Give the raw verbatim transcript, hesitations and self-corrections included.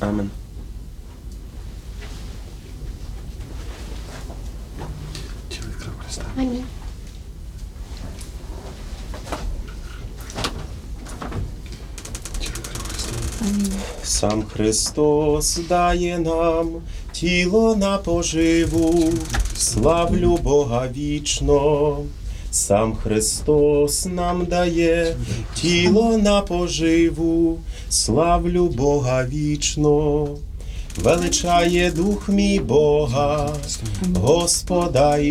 Амен. Амінь. Сам Христос дає нам тіло на поживу, славлю Бога вічно. Сам Христос нам дає тіло на поживу, славлю Бога вічно. Величає дух мій Бога, Господа і